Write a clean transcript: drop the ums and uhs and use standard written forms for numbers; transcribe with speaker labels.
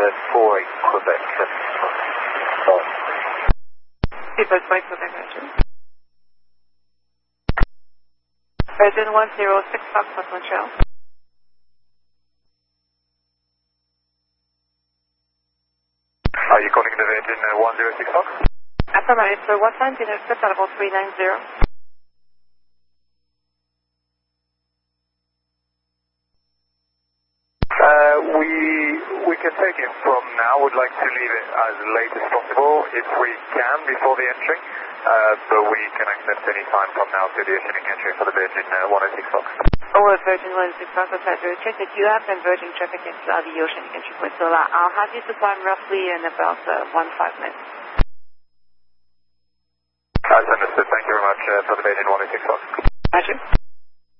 Speaker 1: 48 Quebec.
Speaker 2: Seabird 5 Quebec, Roger. Virgin 106 Foxtrot Montreal.
Speaker 1: Are you calling the Virgin 106 Fox?
Speaker 2: Affirmative, sir. What time did you accept at about 390?
Speaker 1: We can take it from now. We'd like to leave it as late as possible if we can before the entry, but we can accept any time from now to the issuing entry for the Virgin 106 Fox.
Speaker 2: Over Virgin 106 Fox, Roger. Check that you have converging traffic into the ocean entry point. So I'll have you to climb roughly in about 15 minutes.
Speaker 1: That's understood. Thank you very much for the Virgin 106 Fox.
Speaker 2: Roger.